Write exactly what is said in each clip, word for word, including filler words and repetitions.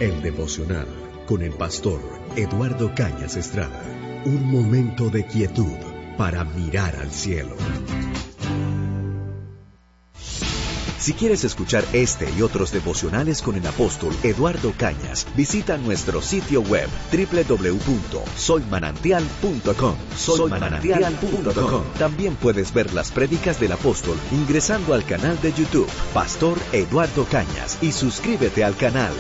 El devocional con el pastor Eduardo Cañas Estrada. Un momento de quietud para mirar al cielo. Si quieres escuchar este y otros devocionales con el apóstol Eduardo Cañas, visita nuestro sitio web doble u doble u doble u punto soy manantial punto com. soy manantial punto com. También puedes ver las prédicas del apóstol ingresando al canal de YouTube Pastor Eduardo Cañas y suscríbete al canal.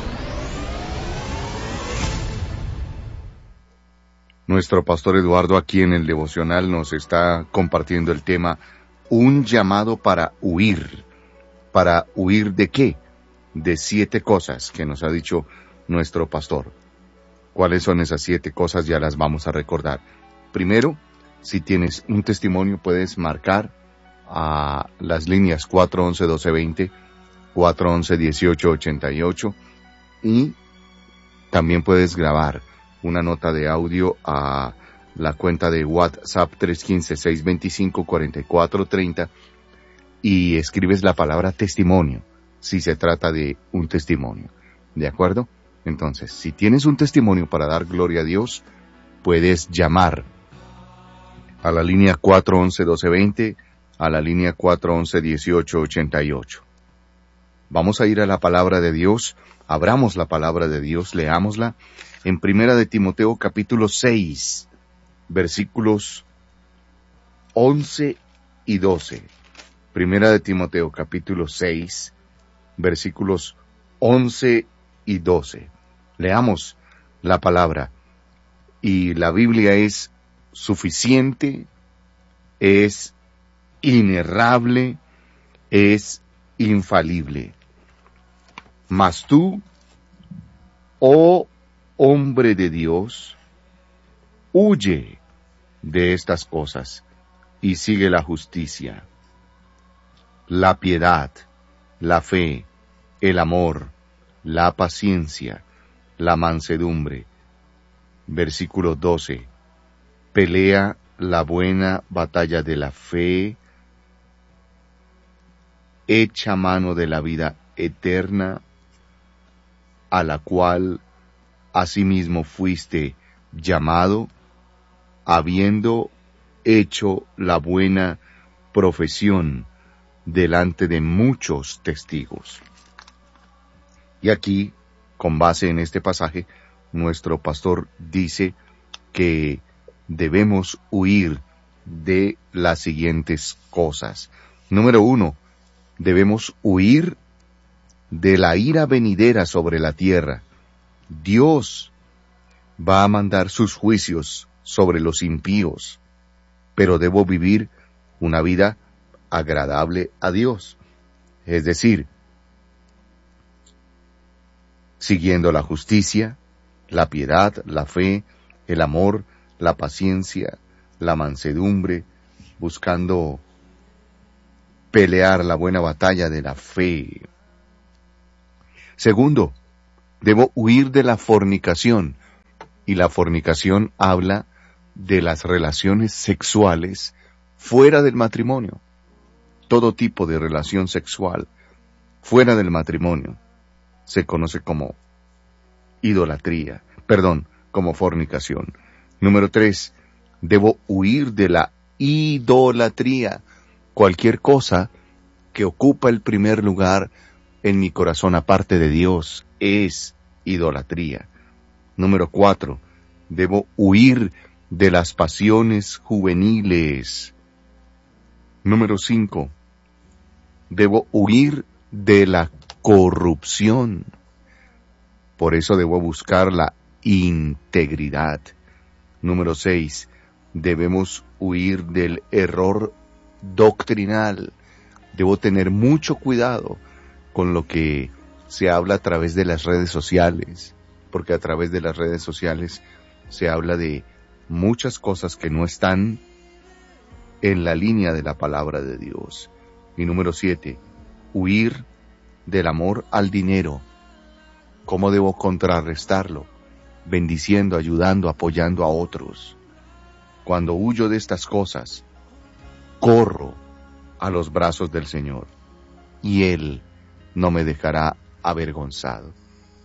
Nuestro pastor Eduardo aquí en el devocional nos está compartiendo el tema Un llamado para huir. ¿Para huir de qué? De siete cosas que nos ha dicho nuestro pastor. ¿Cuáles son esas siete cosas? Ya las vamos a recordar. Primero, si tienes un testimonio, puedes marcar a las líneas cuatro once, doce veinte, cuatro once, dieciocho ochenta y ocho y también puedes grabar una nota de audio a la cuenta de WhatsApp tres uno cinco, seis dos cinco, cuatro cuatro tres cero y escribes la palabra testimonio, si se trata de un testimonio. ¿De acuerdo? Entonces, si tienes un testimonio para dar gloria a Dios, puedes llamar a la línea cuatro once, doce veinte, a la línea cuatro once, dieciocho ochenta y ocho. Vamos a ir a la palabra de Dios, abramos la palabra de Dios, leámosla en Primera de Timoteo capítulo seis, versículos once y doce. Primera de Timoteo capítulo seis, versículos once y doce. Leamos la palabra. Y la Biblia es suficiente, es inerrable, es infalible. Mas tú, oh hombre de Dios, huye de estas cosas y sigue la justicia, la piedad, la fe, el amor, la paciencia, la mansedumbre. Versículo doce. Pelea la buena batalla de la fe, echa mano de la vida eterna, a la cual asimismo fuiste llamado, habiendo hecho la buena profesión delante de muchos testigos. Y aquí, con base en este pasaje, nuestro pastor dice que debemos huir de las siguientes cosas. Número uno, debemos huir de la ira venidera sobre la tierra. Dios va a mandar sus juicios sobre los impíos, pero debo vivir una vida agradable a Dios, es decir, siguiendo la justicia, la piedad, la fe, el amor, la paciencia, la mansedumbre, buscando pelear la buena batalla de la fe. Segundo, debo huir de la fornicación, y la fornicación habla de las relaciones sexuales fuera del matrimonio. Todo tipo de relación sexual fuera del matrimonio se conoce como idolatría, perdón, como fornicación. Número tres, debo huir de la idolatría, cualquier cosa que ocupa el primer lugar en mi corazón aparte de Dios es idolatría. Número cuatro, debo huir de las pasiones juveniles. Número cinco, debo huir de la corrupción. Por eso debo buscar la integridad. Número seis, debemos huir del error doctrinal. Debo tener mucho cuidado con lo que se habla a través de las redes sociales, porque a través de las redes sociales se habla de muchas cosas que no están en la línea de la palabra de Dios. Y número siete, huir del amor al dinero. ¿Cómo debo contrarrestarlo? Bendiciendo, ayudando, apoyando a otros. Cuando huyo de estas cosas, corro a los brazos del Señor, y Él no me dejará avergonzado.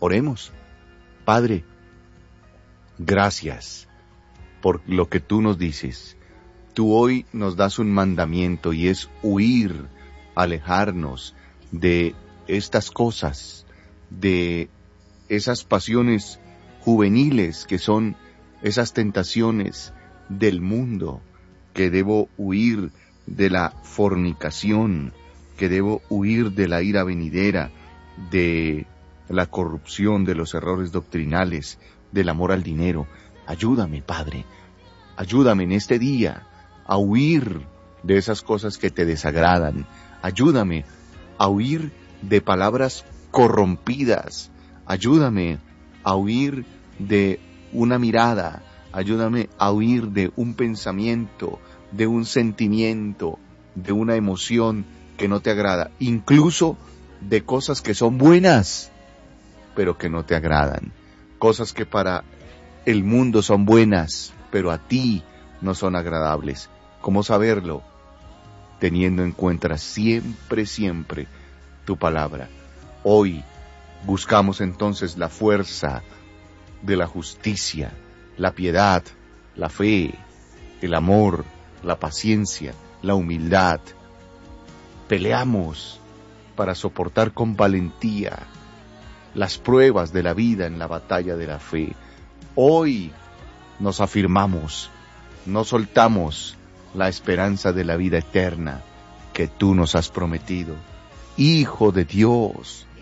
Oremos. Padre, gracias por lo que tú nos dices. Tú hoy nos das un mandamiento y es huir, alejarnos de estas cosas, de esas pasiones juveniles que son esas tentaciones del mundo, que debo huir de la fornicación, que debo huir de la ira venidera, de la corrupción, de los errores doctrinales, del amor al dinero. Ayúdame, Padre, ayúdame en este día a huir de esas cosas que te desagradan. Ayúdame a huir de palabras corrompidas. Ayúdame a huir de una mirada. Ayúdame a huir de un pensamiento, de un sentimiento, de una emoción que no te agrada. Incluso de cosas que son buenas, pero que no te agradan. Cosas que para el mundo son buenas, pero a ti no son agradables. ¿Cómo saberlo? Teniendo en cuenta siempre, siempre tu palabra. Hoy buscamos entonces la fuerza de la justicia, la piedad, la fe, el amor, la paciencia, la humildad. Peleamos para soportar con valentía las pruebas de la vida en la batalla de la fe. Hoy nos afirmamos, no soltamos la esperanza de la vida eterna que tú nos has prometido. Hijo de Dios,